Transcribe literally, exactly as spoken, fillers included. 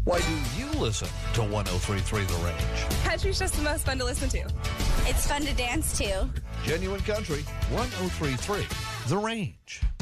Why do you listen to one oh three point three The Range? Country's just the most fun to listen to. It's fun to dance to. Genuine Country, one oh three point three The Range.